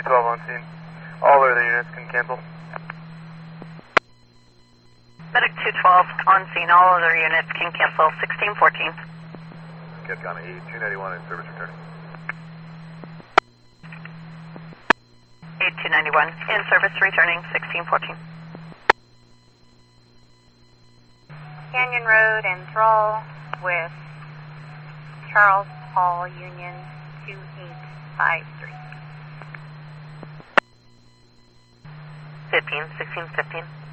12 on scene. All other units can cancel. Medic 212 on scene. All other units can cancel. 1614. Capcom 8291 in service returning. 8291 in service returning. 1614. Canyon Road and Thrall with Charles Hall Union 2853. 1615.